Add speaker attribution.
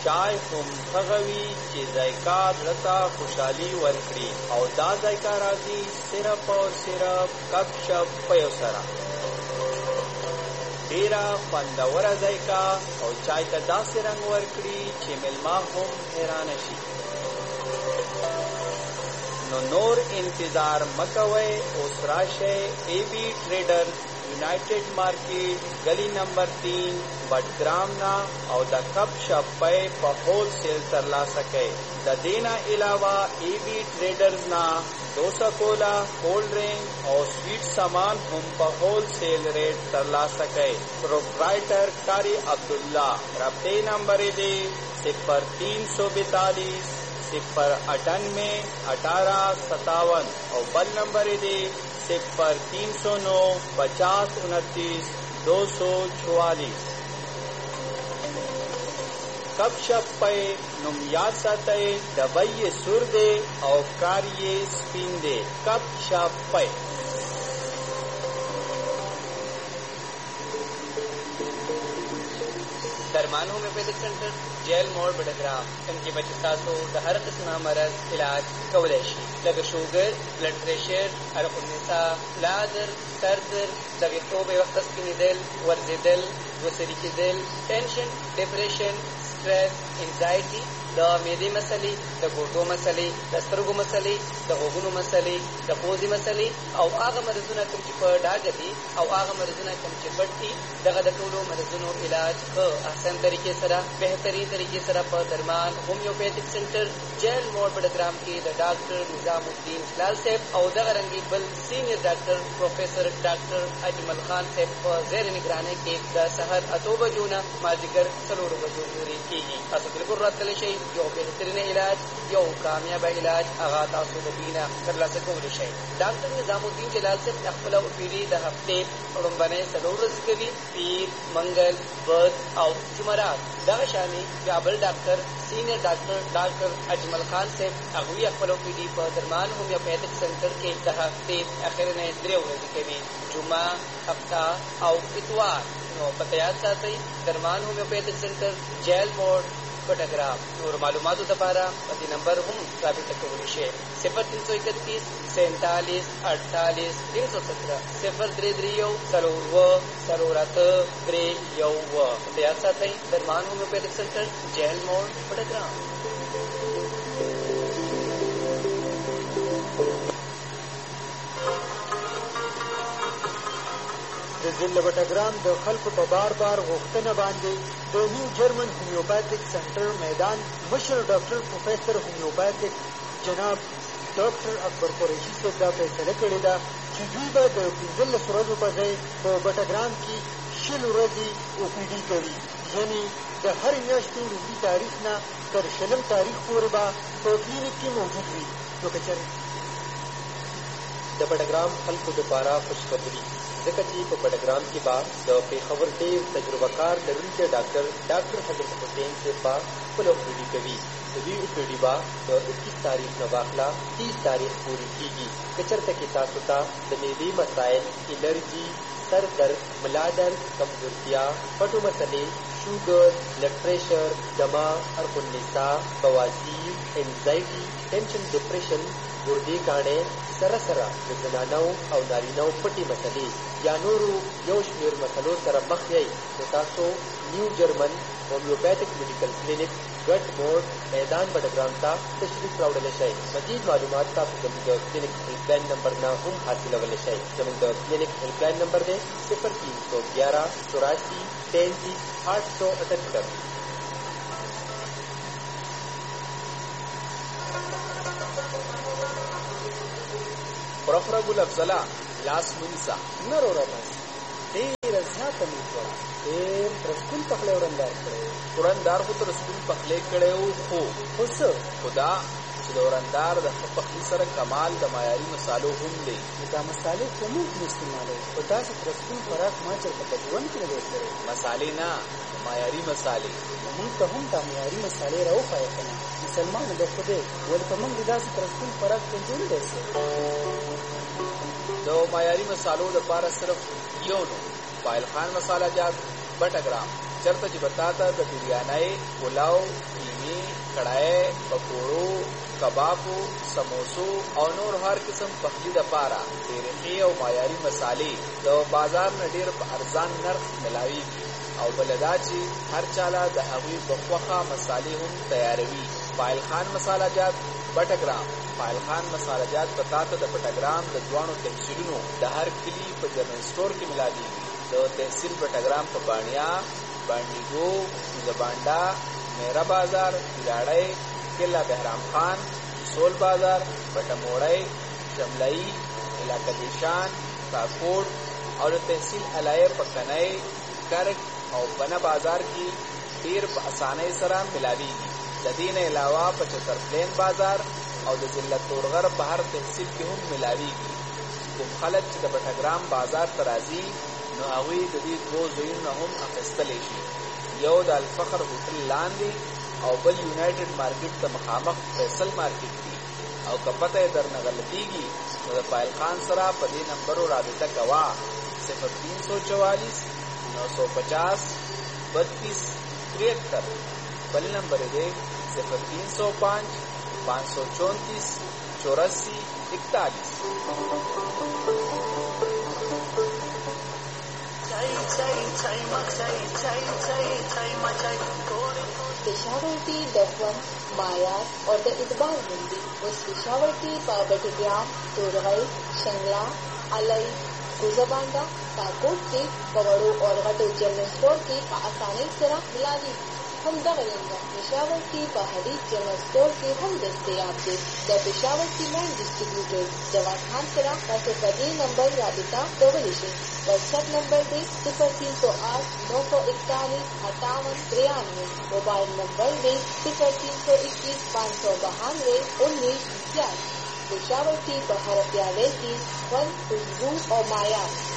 Speaker 1: چای هم هغه وي چې ذایقه زړه خوشحالي ورکړي او دا ذایقه راځي صرف او صرف کپ شپ پیو سره. ډیره خوندوره ذایقه او چای ته داسې رنګ ورکړي چې مېلمه هم حیرانه شي. نو نور انتظار مکوئ، اوس راشئ اے بی ټریډر یونایټډ مارکیټ گلی نمبر 3 بټګرام نا او د کپ شپ په هول سیل ترلاسه کړئ. د دینا علاوه ای بی ټریډرز نا ډوسا کولا، کولډ ډرینک او سویټ سامان هم په هول سیل ریٹ ترلاسه کړئ. پروپرائٹر قاری عبداللہ. رابطے نمبر دی 0342 098 1857 او بل نمبر دی 0309 50 29 244. کپ شپ پے نم یاد ساتئ دبئی سر دے او کاریے سپین دے. کپ شپ پے درمان ہومیوپیتھک سینٹر جیل موڑ بڑگرام. ان کی بچے تاسو د هر قسمه مرض علاج کولای شي، لکه شوګر، بلډ پریشر، عرق النساء، بلادر، سردر، د ویښتوب وخت سپینېدل، ورزېدل، دوسری کېدل، ټینشن، ډپریشن، سټرس، انزایټي، د معدې مسلې، د ګوتو مسلې، د سترګو مسلې، د غوږونو مسلې، د پوزې مسلې او هغه مرضونه کوم چې په ډاګه دي او هغه مرضونه کوم چې پټ دي، دغه د ټولو مرضونو علاج په احسن طریقې سره، بهترین طریقې سره په درمان ہومیوپیتھک سینټر جیل موڑ بډګرام کې د ډاکټر نظام الدین جلال صاحب او دغه رنګي بل سینئر ډاکټر پروفیسر ډاکټر اجمل خان صاحب په زیر نگرانۍ کې د سحر 8 بجو نه مازدیګر 4 بجو پورې کېږي. تاسو بالکل راتللی شئ. یو بهترینه علاج، یو کامیابه علاج هغه تاسو د دوی نه ترلاسه کولی شئ. ډاکټر نظام الدین جلال صاحب خپله اوپیډي د هفتې لومبنۍ 4 ورځې کوي، پیر، منګل، بد او جمعرات. دغه شانې بیا بل ډاکټر سینئر ډاکټر اجمل خان صاحب هغوی خپله اوپیډي په درمان ہومیوپیتھک سینټر کې د هفتې اخرنۍ 3 ورځې کوي، جمعه، هفته او اتوار. نو پته یاد ساتئ، درمان ہومیوپیتھک سینټر جیل موڑ بټګرام. نور معلوماتو لپاره په دې نمبر هم رابطه کولی شئ. 0331 47 48 317 0331 483 یاد ساتئ، درمان ہومیوپیتھک سینټر جیل موڑ بټګرام.
Speaker 2: د ضلع بټګرام د خلکو په بار غوښتنه باندې د نیو جرمن هومیوپیتھک سینټر میدان مشر ډاکټر پروفیسر هومیوپیتھک جناب ډاکټر اکبر قریشي صاحب دا فیصله کړې ده چې دوی به د 15 ورځو په ځای په بټګرام کې 20 ورځې اوپیډي کوي. یعنې د هرې میاشتې لومړي تاریخ نه تر 20 تاریخ پورې به په کلینیک کې موجود وي. نو که چېرې
Speaker 3: د بټګرام خلکو دپاره خوشخبري، ځکه چې په بټګرام کې به د پېښور ډېر تجربه کار لرونکی ډاکټر حضرت حسین صاحب به خپله اوپیډي کوي. د دوی اوپیډي به د 21 تاریخ نه واخله 30 تاریخ پورې کېږي. که چېرته کې تاسو ته د معدې مسایل، الرجي، سر درد، ملا درد، کمزورتیا، پټو مسلې، شوګر، بلډ پریشر، دمه، عرق النساء، بواسیر، انزایټي، ټینشن، ډپریشن، ګردې کاڼې، سره د زنانو او نارینهو پټې مسلې یا نورو یو شمېر مسلو سره مخ یئ، نو تاسو نیو جرمن ہومیوپیتھک میډیکل کلینک ګټ موڑ میدان بټګرام ته تشریف راوړلی شئ. مزید معلومات تاسو زموږ د کلینک هیلپلاین نمبر نه هم حاصلولی شئ. زموږ د کلینک هیلپلاین نمبر دی 0311 84 33 878.
Speaker 1: پرفرګ الافضله لاس منسا
Speaker 2: نرو ربس ډېره زیاته مې وکړه، ډېر ترسکون پخلی ورندار کړی.
Speaker 1: ورندار خو ترسکون پخلی کړی و، خو
Speaker 2: څه
Speaker 1: خدا چې د ورندار د ښه پخلي سره کمال د معیاري مسالو هم دی.
Speaker 2: دا مسالې خو موږ نه استعمالوو، خو داسې ترسکون خوراک ما چېرته په ژوند کې نه دی کړی.
Speaker 1: مسالې نه، معیاري مسالې.
Speaker 2: موږ ته هم دا معیاري مسالې راوښایه که نه. مسلمانو د خدای ولې په موږ د داسې ترسکون خوراک کنټرول دی څه؟
Speaker 1: د معیاري مسالو لپاره صرف یو نوم، فایل خان مساله جات بټګرام.
Speaker 4: چرته چې بتا ته د بریانۍ، پلاو، کیمې، کړای، پکوړو، کبابو، سموسو او نور هر قسم پخلی د پاره ډېرې ښې او معیاري مسالې د بازار نه ډېر په ارزان نرخ ملاويږي او بل دا چې هر چاله د هغوی په خوښه مسالې هم تیاروي. فایل خان مساله جات بټګرام. فایل خان مساله جات پتا ته د بټګرام د ځوانو تحصیلونو د هر کلی په جنرال سٹور کې ملاويږي. د تحصیل بټګرام په بانیا، بانډیګو، زبانډا، میرا بازار، لاړی، کلا بهرام خان، سول بازار، بټموړی، جملئی، علاقه دیشان، کاکوټ او د تحصیل علایه په کنای، کرک او بنا بازار کې ډیر په اسانۍ سره ملاويږي. د دې نه علاوه په چترپلین بازار او د ضلع تورغر په هر تحصیل کې هم ملاويږي. کوم خلک چې د بټګرام بازار ته راځي نو هغوی د دې دوه ځایونو هم اخیستلی شي. یو د الفخر هوټل لاندې او بل یونایټډ مارکیټ ته مخامخ فیصل مارکیټ دی. او که پته یې درنه غلطیږي نو د فایل خان سره په دې نمبرو رابطه کوه: 0344 950 32 73. بل نمبر دی 0305 534 84 41.
Speaker 5: पेशावर टी दफवन मायार और द इतबार मंडी उस पेशावर टी बटग्राम, तोरगई, शंगला, अलई, गुजबांडा, काकोट के कवड़ों और गटो जनरल स्टोर की आसानी से मिलावी. हम दगलेंगे पेशावर की पहाड़ी जनरल स्टोर के हम दस्तयाब थे. द पेशावर की मैन डिस्ट्रीब्यूटर जवान खान सरा ऐसे पदी नंबर राबिता दोवलिशे. व्हाट्सएप नंबर दे 0308 941 58 93. मोबाइल नंबर दे 0321 592 19 पेशावर की बहार प्याले की वन खुशबू और माया